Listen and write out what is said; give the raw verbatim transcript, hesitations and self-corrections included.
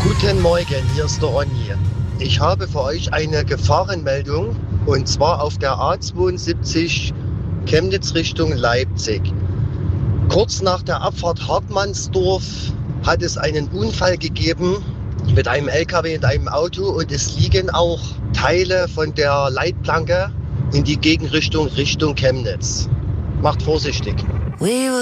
Guten Morgen, hier ist der Ronny. Ich habe für euch eine Gefahrenmeldung und zwar auf der A zweiundsiebzig Chemnitz Richtung Leipzig. Kurz nach der Abfahrt Hartmannsdorf hat es einen Unfall gegeben mit einem L K W und einem Auto und es liegen auch Teile von der Leitplanke in die Gegenrichtung Richtung Chemnitz. Macht vorsichtig.